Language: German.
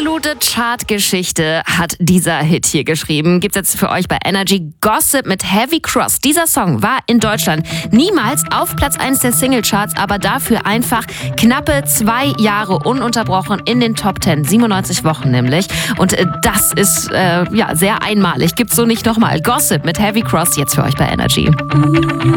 Absolute Chartgeschichte hat dieser Hit hier geschrieben. Gibt's jetzt für euch bei Energy. Gossip mit Heavy Cross. Dieser Song war in Deutschland niemals auf Platz 1 der Singlecharts, aber dafür einfach knappe 2 Jahre ununterbrochen in den Top 10. 97 Wochen nämlich. Und das ist sehr einmalig. Gibt's so nicht nochmal. Gossip mit Heavy Cross jetzt für euch bei Energy.